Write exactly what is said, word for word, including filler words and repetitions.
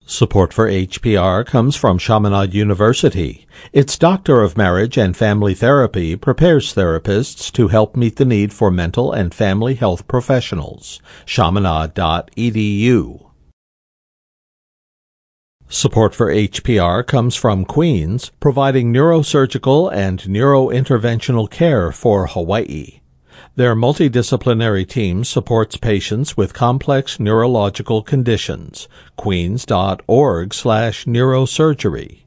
Support for H P R comes from Chaminade University. Its Doctor of Marriage and Family Therapy prepares therapists to help meet the need for mental and family health professionals. chaminade dot e d u. Support for H P R comes from Queens, providing neurosurgical and neurointerventional care for Hawaii. Their multidisciplinary team supports patients with complex neurological conditions. queens dot org slash neurosurgery.